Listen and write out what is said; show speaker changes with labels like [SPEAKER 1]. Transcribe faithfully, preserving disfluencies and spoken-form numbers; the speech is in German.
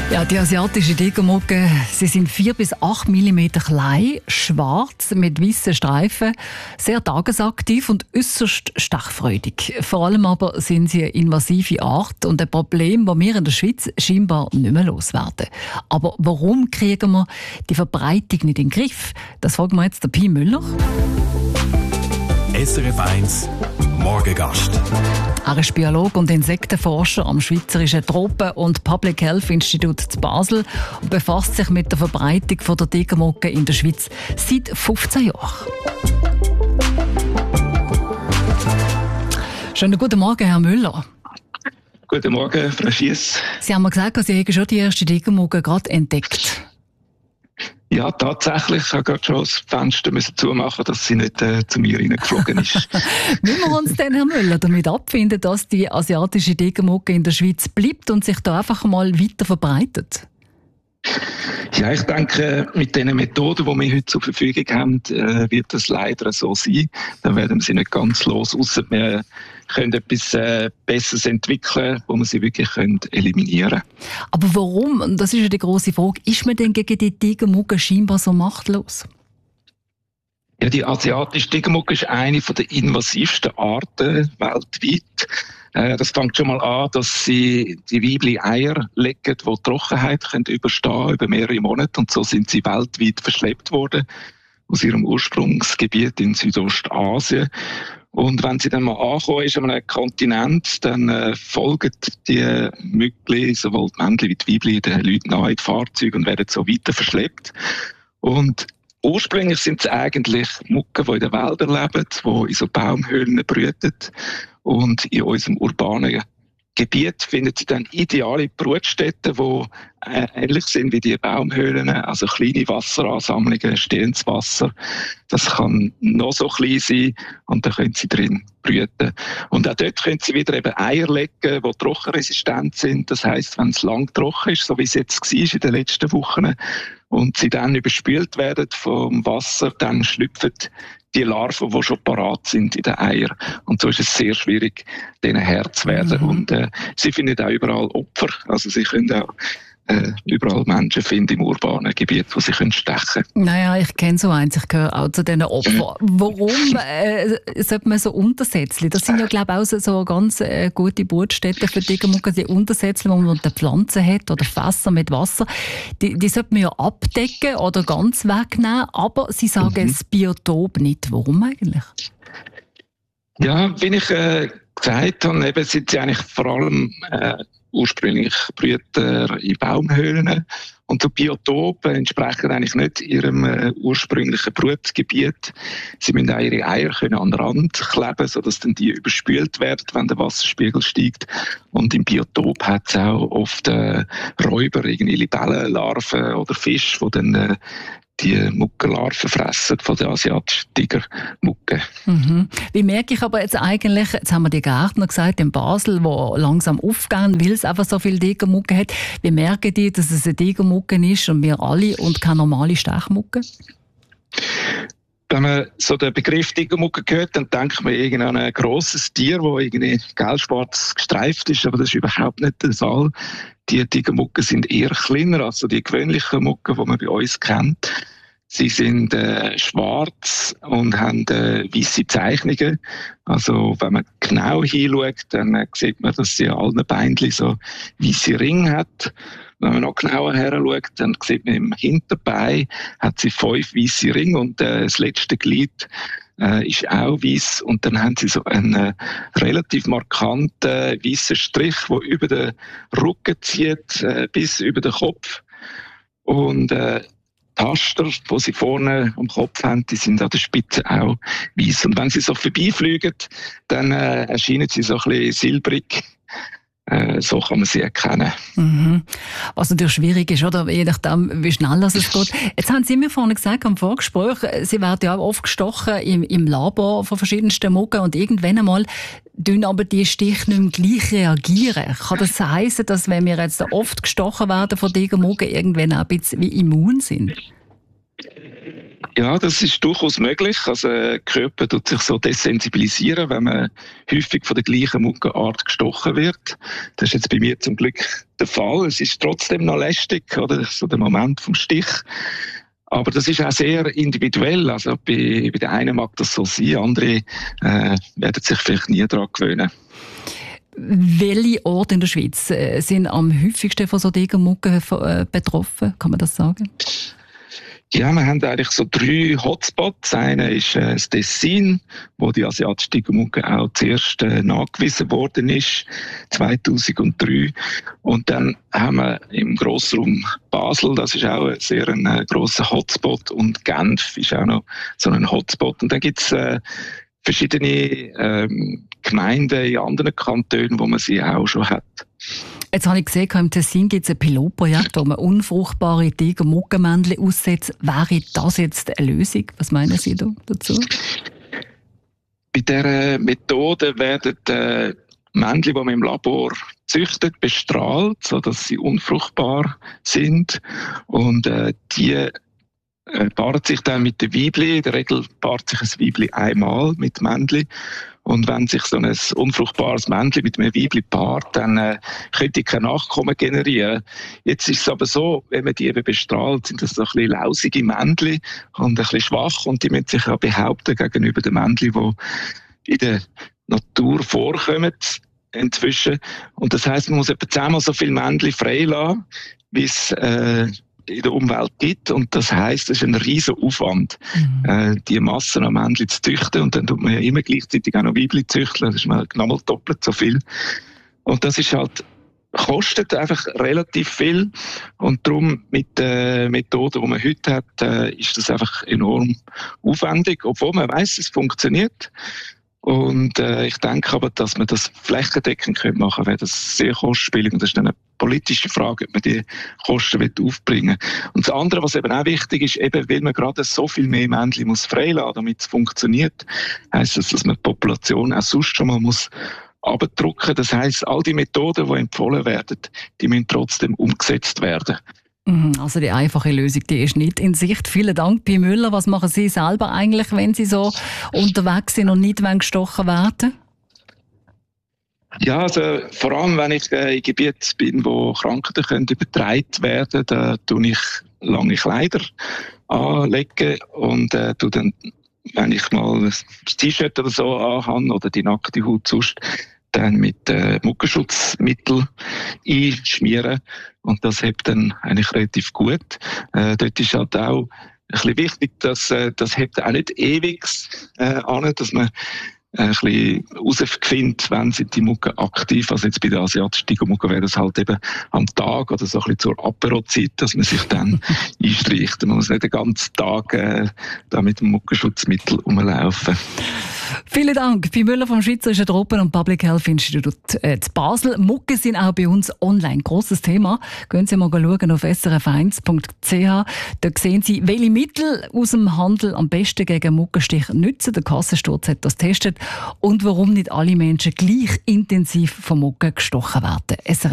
[SPEAKER 1] Ja, die asiatischen Tigermugge, sie sind vier bis acht Millimeter klein, schwarz mit weißen Streifen, sehr tagesaktiv und äußerst stechfreudig. Vor allem aber sind sie eine invasive Art und ein Problem, das wir in der Schweiz scheinbar nicht mehr loswerden. Aber warum kriegen wir die Verbreitung nicht in den Griff? Das fragen wir jetzt den Pi Müller.
[SPEAKER 2] S R F eins Morgengast.
[SPEAKER 1] Er ist Biologe und Insektenforscher am Schweizerischen Tropen- und Public Health Institut zu Basel und befasst sich mit der Verbreitung der Tigermugge in der Schweiz seit fünfzehn Jahren. Schönen guten Morgen, Herr Müller.
[SPEAKER 3] Guten Morgen, Frau Schiess.
[SPEAKER 1] Sie haben mir gesagt, Sie haben schon die erste Tigermugge gerade entdeckt.
[SPEAKER 3] Ja, tatsächlich. Ich habe gerade schon das Fenster zumachen, dass sie nicht äh, zu mir reingeflogen ist.
[SPEAKER 1] Müssen wir uns denn, Herr Müller, damit abfinden, dass die asiatische Tigermugge in der Schweiz bleibt und sich da einfach mal weiter verbreitet?
[SPEAKER 3] Ja, ich denke, mit den Methoden, die wir heute zur Verfügung haben, äh, wird das leider so sein. Dann werden wir sie nicht ganz los, ausser wir können etwas äh, Besseres entwickeln, wo wir sie wirklich können eliminieren können.
[SPEAKER 1] Aber warum, und das ist ja die grosse Frage, ist man denn gegen die Tigermugge scheinbar so machtlos?
[SPEAKER 3] Ja, die asiatische Tigermugge ist eine der invasivsten Arten weltweit. Äh, das fängt schon mal an, dass sie die weiblichen Eier legen, die die Trockenheit können überstehen über mehrere Monate. Und so sind sie weltweit verschleppt worden aus ihrem Ursprungsgebiet in Südostasien. Und wenn sie dann mal angekommen ist an einem Kontinent, dann äh, folgen die Mückli, sowohl die Männchen wie die Weibchen, den Leuten nahe in die Fahrzeuge und werden so weiter verschleppt. Und ursprünglich sind es eigentlich Mucken, die in den Wäldern leben, die in so Baumhöhlen brüten. Und in unserem urbanen Gebiet finden sie dann ideale Brutstätten, die äh, ähnlich sind wie die Baumhöhlen, also kleine Wasseransammlungen, stehendes Wasser. Das kann noch so klein sein und dann können sie drin brüten. Und auch dort können sie wieder eben Eier legen, die trockenresistent sind. Das heisst, wenn es lang trocken ist, so wie es jetzt war in den letzten Wochen, und sie dann überspült werden vom Wasser, dann schlüpfen die Larven, die schon parat sind in den Eiern. Und so ist es sehr schwierig, denen Herr zu werden. Mhm. Und äh, sie finden auch überall Opfer. Also sie können auch äh, überall Menschen finden im urbanen Gebiet, wo sie können stechen können.
[SPEAKER 1] Naja, ich kenne so eins, ich gehöre auch zu diesen Opfern. Warum äh, sollte man so Untersätzchen? Das sind ja, glaube ich, auch so, so ganz äh, gute Brutstätten für Tigermugge. Die Untersätzchen, die man unter Pflanzen hat oder Fässer mit Wasser, die, die sollte man ja abdecken oder ganz wegnehmen. Aber Sie sagen mhm. das Biotop nicht. Warum eigentlich?
[SPEAKER 3] Ja, wie ich äh, gesagt habe, eben sind sie eigentlich vor allem äh, ursprünglich Brüter in Baumhöhlen. Und die Biotope entsprechen eigentlich nicht ihrem äh, ursprünglichen Brutgebiet. Sie müssen auch ihre Eier können an den Rand kleben, sodass dann die überspült werden, wenn der Wasserspiegel steigt. Und im Biotop hat es auch oft äh, Räuber, irgendwie Libellenlarven oder Fische, die dann äh, die Muckenlarven fressen von der asiatischen Tigermugge.
[SPEAKER 1] Mhm. Wie merke ich aber jetzt eigentlich, jetzt haben wir die Gärtner gesagt in Basel, die langsam aufgehen, weil es einfach so viele Tigermugge hat. Wie merken die, dass es eine Tigermugge ist und wir alle und keine normale Stechmugge?
[SPEAKER 3] Wenn man so den Begriff Tigermugge hört, dann denkt man irgendwie an ein grosses Tier, das irgendwie gelb-schwarz gestreift ist, aber das ist überhaupt nicht der Fall. Die Tigermuggen sind eher kleiner als die gewöhnlichen Muggen, die man bei uns kennt. Sie sind äh, schwarz und haben äh, weisse Zeichnungen. Also wenn man genau hinschaut, dann äh, sieht man, dass sie an allen Beinchen so weisse Ringe hat. Wenn man noch genauer her schaut, dann sieht man im Hinterbein hat sie fünf weisse Ringe und äh, das letzte Glied äh, ist auch weiss. Und dann haben sie so einen äh, relativ markanten weißen Strich, der über den Rücken zieht, äh, bis über den Kopf. Und äh, Taster, die sie vorne am Kopf haben, die sind an der Spitze auch weiss. Und wenn sie so vorbeifliegen, dann äh, erscheinen sie so ein bisschen silbrig. Äh, so kann man sie erkennen.
[SPEAKER 1] Mhm. Was natürlich schwierig ist, oder? Je nachdem, wie schnell es geht. Jetzt haben Sie mir vorhin gesagt, am Vorgespräch, Sie werden ja auch oft gestochen im, im Labor von verschiedensten Muggen und irgendwann einmal tun aber die Stiche nicht mehr gleich reagieren. Kann das heissen, dass wenn wir jetzt oft gestochen werden von Tigermuggen, irgendwann auch ein bisschen wie immun sind?
[SPEAKER 3] Ja, das ist durchaus möglich. Also, der Körper tut sich so desensibilisieren, wenn man häufig von der gleichen Muggenart gestochen wird. Das ist jetzt bei mir zum Glück der Fall. Es ist trotzdem noch lästig, oder? So der Moment vom Stich. Aber das ist auch sehr individuell. Also, bei, bei den einen mag das so sein, andere äh, werden sich vielleicht nie daran gewöhnen.
[SPEAKER 1] Welche Orte in der Schweiz sind am häufigsten von so Degermuggen betroffen? Kann man das sagen?
[SPEAKER 3] Ja, wir haben eigentlich so drei Hotspots. Einer ist äh, das Tessin, wo die asiatische Tigermugge auch zuerst äh, nachgewiesen worden ist, zweitausenddrei. Und dann haben wir im Grossraum Basel, das ist auch ein sehr ein, äh, grosser Hotspot. Und Genf ist auch noch so ein Hotspot. Und dann gibt es äh, verschiedene ähm, Gemeinden in anderen Kantonen, wo man sie auch schon hat.
[SPEAKER 1] Jetzt habe ich gesehen, im Tessin gibt es ein Pilotprojekt, wo man unfruchtbare Tiger-Muggenmännchen aussetzt. Wäre das jetzt eine Lösung? Was meinen Sie da dazu?
[SPEAKER 3] Bei dieser Methode werden die Männchen, die man im Labor züchtet, bestrahlt, sodass sie unfruchtbar sind. Und äh, die äh, paaren sich dann mit den Weibli. In der Regel paart sich ein Weibli einmal mit Männchen. Und wenn sich so ein unfruchtbares Männchen mit einem Weibli paart, dann äh, könnte ich kein Nachkommen generieren. Jetzt ist es aber so, wenn man die eben bestrahlt, sind das so ein bisschen lausige Männchen und ein bisschen schwach und die müssen sich auch behaupten gegenüber den Männchen, die in der Natur vorkommen inzwischen. Und das heisst, man muss etwa zehnmal so viele Männchen freilassen, wie es äh, in der Umwelt gibt. Und das heisst, es ist ein riesen Aufwand, mhm. äh, die Massen an Männchen zu züchten. Und dann tut man ja immer gleichzeitig auch noch Weibchen züchten. Das ist mal nochmal doppelt so viel. Und das ist halt, kostet einfach relativ viel. Und darum mit der Methode, die man heute hat, äh, ist das einfach enorm aufwendig. Obwohl man weiss, es funktioniert. Und äh, ich denke aber, dass man das flächendeckend machen könnte, wäre das sehr kostspielig. Und das ist dann eine politische Frage, ob man die Kosten aufbringen will. Und das andere, was eben auch wichtig ist, eben, weil man gerade so viel mehr Männchen muss freilassen, damit es funktioniert, heisst das, dass man die Population auch sonst schon mal muss abdrucken. Das heisst, all die Methoden, die empfohlen werden, die müssen trotzdem umgesetzt werden.
[SPEAKER 1] Also die einfache Lösung, die ist nicht in Sicht. Vielen Dank, Pi Müller. Was machen Sie selber eigentlich, wenn Sie so unterwegs sind und nicht gestochen werden?
[SPEAKER 3] Ja, also vor allem, wenn ich äh, in Gebieten bin, wo Krankheiten können übertragen werden, da tue ich lange Kleider anlegen und äh, tue dann, wenn ich mal ein T-Shirt oder so anhabe oder die nackte Haut sonst, dann mit äh, Muggenschutzmittel einschmieren. Und das hebt dann eigentlich relativ gut. Äh, dort ist halt auch ein bisschen wichtig, dass äh, das hebt auch nicht ewig äh, an, dass man äh, ein bisschen herausfindet, wann sind die Muggen aktiv. Also jetzt bei der asiatischen Tigermugge wäre das halt eben am Tag oder so ein bisschen zur Aperozeit, dass man sich dann einstreicht. Man muss nicht den ganzen Tag äh, da mit dem Muggenschutzmittel rumlaufen.
[SPEAKER 1] Vielen Dank. Pi Müller vom Schweizerischen Tropen- und Public Health Institut äh, zu Basel. Muggen sind auch bei uns online. Grosses Thema. Gehen Sie mal schauen auf s r f eins punkt c h. Da sehen Sie, welche Mittel aus dem Handel am besten gegen Muggenstich nützen. Der Kassensturz hat das getestet. Und warum nicht alle Menschen gleich intensiv von Muggen gestochen werden.